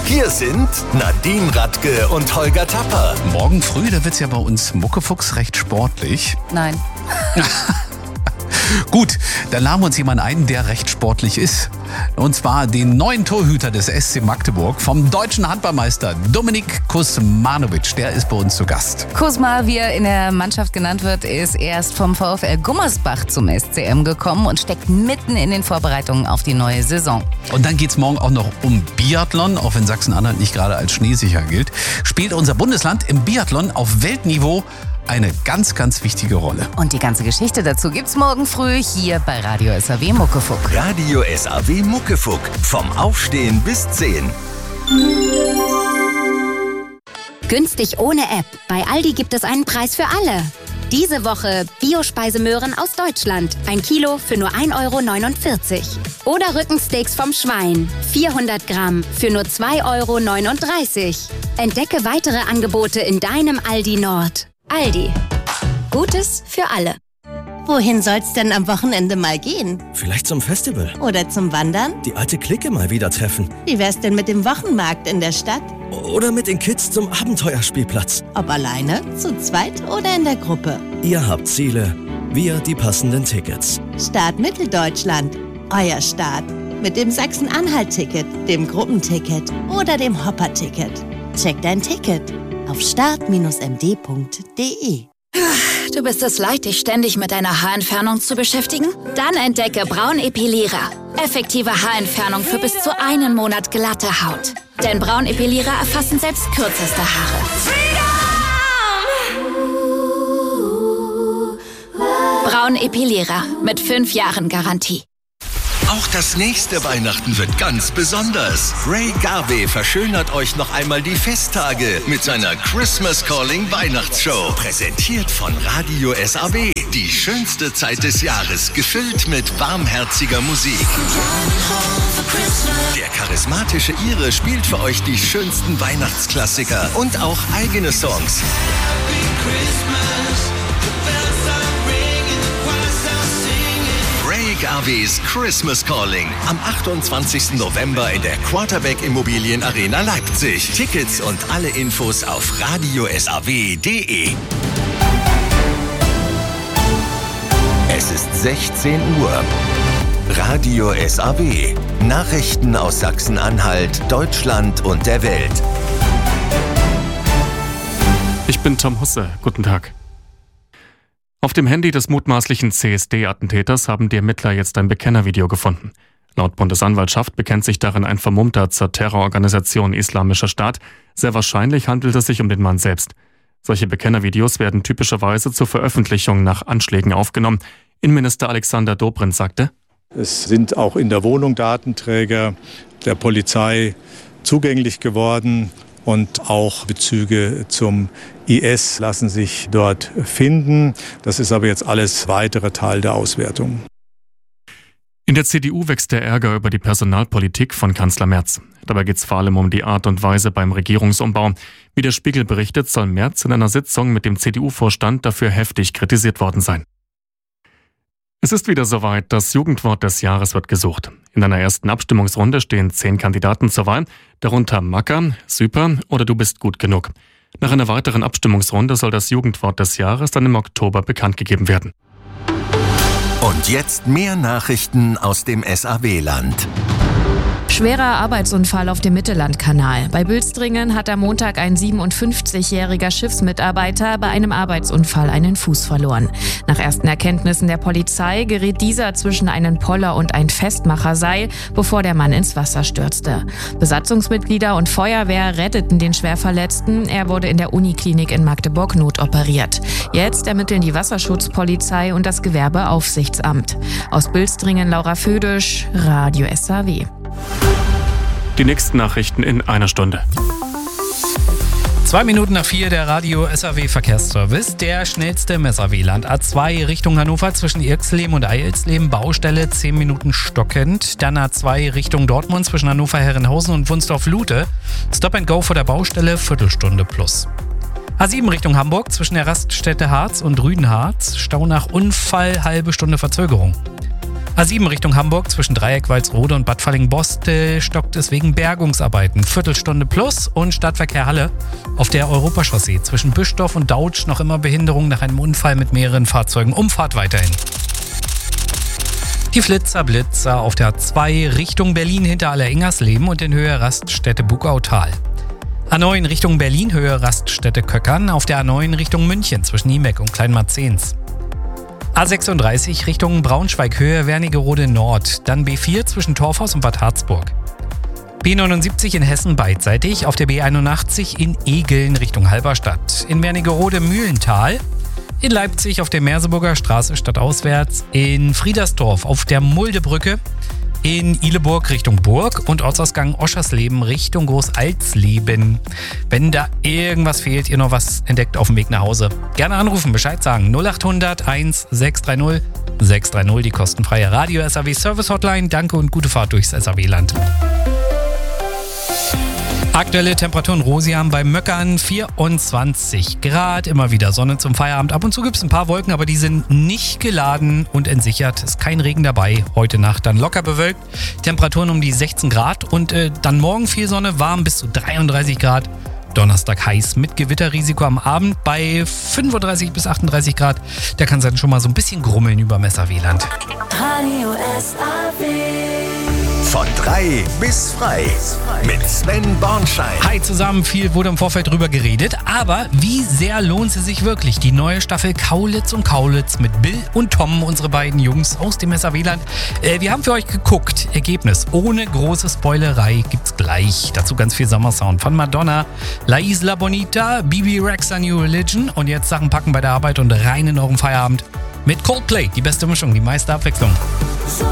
Hier sind Nadine Radke und Holger Tapper. Morgen früh, da wird's ja bei uns Muckefuchs recht sportlich. Nein. Gut, dann laden wir uns jemanden ein, der recht sportlich ist. Und zwar den neuen Torhüter des SC Magdeburg vom deutschen Handballmeister Dominik Kuzmanovic. Der ist bei uns zu Gast. Kuzma, wie er in der Mannschaft genannt wird, ist erst vom VfL Gummersbach zum SCM gekommen und steckt mitten in den Vorbereitungen auf die neue Saison. Und dann geht's morgen auch noch um Biathlon, auch wenn Sachsen-Anhalt nicht gerade als schneesicher gilt. Spielt unser Bundesland im Biathlon auf Weltniveau eine ganz, ganz wichtige Rolle. Und die ganze Geschichte dazu gibt's morgen früh hier bei Radio SAW Muckefuck. Radio SAW Muckefuck. Vom Aufstehen bis 10. Günstig ohne App. Bei Aldi gibt es einen Preis für alle. Diese Woche Biospeisemöhren aus Deutschland. 1 Kilo für nur 1,49 €. Oder Rückensteaks vom Schwein. 400 Gramm für nur 2,39 €. Entdecke weitere Angebote in deinem Aldi Nord. Aldi. Gutes für alle. Wohin soll's denn am Wochenende mal gehen? Vielleicht zum Festival. Oder zum Wandern? Die alte Clique mal wieder treffen. Wie wär's denn mit dem Wochenmarkt in der Stadt? Oder mit den Kids zum Abenteuerspielplatz. Ob alleine, zu zweit oder in der Gruppe? Ihr habt Ziele, wir die passenden Tickets. Start Mitteldeutschland. Euer Start. Mit dem Sachsen-Anhalt-Ticket, dem Gruppenticket oder dem Hopper-Ticket. Check dein Ticket auf start-md.de. Du bist es leid, dich ständig mit deiner Haarentfernung zu beschäftigen? Dann entdecke Braunepilierer. Effektive Haarentfernung für bis zu 1 Monat glatte Haut. Denn Braunepilierer erfassen selbst kürzeste Haare. Braunepilierer mit 5 Jahren Garantie. Auch das nächste Weihnachten wird ganz besonders. Ray Garvey verschönert euch noch einmal die Festtage mit seiner Christmas Calling Weihnachtsshow. Präsentiert von Radio SAW. Die schönste Zeit des Jahres, gefüllt mit warmherziger Musik. Der charismatische Ire spielt für euch die schönsten Weihnachtsklassiker und auch eigene Songs. Ray Garveys Christmas Calling am 28. November in der Quarterback Immobilien Arena Leipzig. Tickets und alle Infos auf radiosaw.de. Es ist 16 Uhr. Radio SAW. Nachrichten aus Sachsen-Anhalt, Deutschland und der Welt. Ich bin Tom Husse. Guten Tag. Auf dem Handy des mutmaßlichen CSD-Attentäters haben die Ermittler jetzt ein Bekennervideo gefunden. Laut Bundesanwaltschaft bekennt sich darin ein Vermummter zur Terrororganisation Islamischer Staat. Sehr wahrscheinlich handelt es sich um den Mann selbst. Solche Bekennervideos werden typischerweise zur Veröffentlichung nach Anschlägen aufgenommen. Innenminister Alexander Dobrindt sagte: Es sind auch in der Wohnung Datenträger der Polizei zugänglich geworden. Und auch Bezüge zum IS lassen sich dort finden. Das ist aber jetzt alles weitere Teil der Auswertung. In der CDU wächst der Ärger über die Personalpolitik von Kanzler Merz. Dabei geht es vor allem um die Art und Weise beim Regierungsumbau. Wie der Spiegel berichtet, soll Merz in einer Sitzung mit dem CDU-Vorstand dafür heftig kritisiert worden sein. Es ist wieder soweit, das Jugendwort des Jahres wird gesucht. In einer ersten Abstimmungsrunde stehen 10 Kandidaten zur Wahl, darunter Macker, Super oder Du bist gut genug. Nach einer weiteren Abstimmungsrunde soll das Jugendwort des Jahres dann im Oktober bekannt gegeben werden. Und jetzt mehr Nachrichten aus dem SAW-Land. Schwerer Arbeitsunfall auf dem Mittellandkanal. Bei Bülstringen hat am Montag ein 57-jähriger Schiffsmitarbeiter bei einem Arbeitsunfall einen Fuß verloren. Nach ersten Erkenntnissen der Polizei geriet dieser zwischen einen Poller und ein Festmacherseil, bevor der Mann ins Wasser stürzte. Besatzungsmitglieder und Feuerwehr retteten den Schwerverletzten. Er wurde in der Uniklinik in Magdeburg notoperiert. Jetzt ermitteln die Wasserschutzpolizei und das Gewerbeaufsichtsamt. Aus Bülstringen Laura Födisch, Radio SAW. Die nächsten Nachrichten in einer Stunde. 2 Minuten nach 4 der Radio SAW Verkehrsservice. Der schnellste im SAW-Land. A2 Richtung Hannover zwischen Irxleben und Eilsleben. Baustelle 10 Minuten stockend. Dann A2 Richtung Dortmund zwischen Hannover-Herrenhausen und Wunsdorf-Lute. Stop and Go vor der Baustelle, Viertelstunde plus. A7 Richtung Hamburg zwischen der Raststätte Harz und Rüdenharz. Stau nach Unfall, halbe Stunde Verzögerung. A7 Richtung Hamburg zwischen Dreieck, Walsrode und Bad Falling-Bostel stockt es wegen Bergungsarbeiten. Viertelstunde plus und Stadtverkehr Halle auf der Europachaussee zwischen Büschdorf und Dautsch noch immer Behinderung nach einem Unfall mit mehreren Fahrzeugen. Umfahrt weiterhin. Die Blitzer auf der A2 Richtung Berlin hinter Aller-Ingersleben und in Höhe Raststätte Bugautal. A9 Richtung Berlin, Höhe Raststätte Köckern, auf der A9 Richtung München zwischen Niemeck und Kleinmarzens. A36 Richtung Braunschweig, Höhe Wernigerode Nord, dann B4 zwischen Torfhaus und Bad Harzburg. B79 in Hessen beidseitig, auf der B81 in Egeln Richtung Halberstadt, in Wernigerode Mühlental, in Leipzig auf der Merseburger Straße stadtauswärts, in Friedersdorf auf der Muldebrücke, in Ihleburg Richtung Burg und Ortsausgang Oschersleben Richtung Großaltsleben. Wenn da irgendwas fehlt, ihr noch was entdeckt auf dem Weg nach Hause, gerne anrufen, Bescheid sagen. 0800 1630 630, die kostenfreie Radio SAW Service Hotline. Danke und gute Fahrt durchs SAW-Land. Aktuelle Temperaturen Rosiam bei Möckern 24 Grad, immer wieder Sonne zum Feierabend. Ab und zu gibt es ein paar Wolken, aber die sind nicht geladen und entsichert. Ist kein Regen dabei. Heute Nacht dann locker bewölkt. Temperaturen um die 16 Grad und dann morgen viel Sonne, warm bis zu 33 Grad. Donnerstag heiß mit Gewitterrisiko am Abend bei 35 bis 38 Grad. Da kann es dann schon mal so ein bisschen grummeln über SAW-Land. Radio SAW. Von 3 bis frei mit Sven Bornschein. Hi zusammen, viel wurde im Vorfeld drüber geredet, aber wie sehr lohnt sie sich wirklich? Die neue Staffel Kaulitz und Kaulitz mit Bill und Tom, unsere beiden Jungs aus dem SAW-Land. Wir haben für euch geguckt. Ergebnis ohne große Spoilerei gibt's gleich. Dazu ganz viel Sommersound von Madonna, La Isla Bonita, Bibi Rexha New Religion und jetzt Sachen packen bei der Arbeit und rein in euren Feierabend mit Coldplay. Die beste Mischung, die meiste Abwechslung.